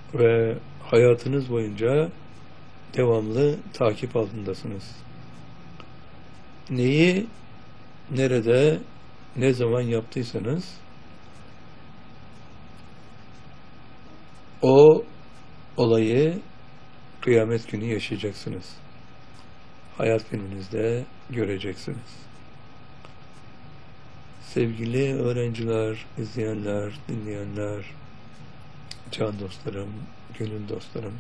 ve hayatınız boyunca devamlı takip altındasınız. Neyi, nerede, ne zaman yaptıysanız o olayı kıyamet günü yaşayacaksınız. Hayat filminizde göreceksiniz. Sevgili öğrenciler, izleyenler, dinleyenler, can dostlarım, gönül dostlarım,